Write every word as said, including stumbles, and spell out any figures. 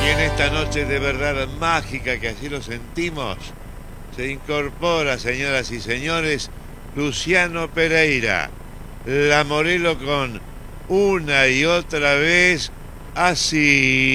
Y en esta noche de verdad mágica, que así lo sentimos, se incorpora, señoras y señores, Luciano Pereira, la Morelo con Una y Otra Vez Así.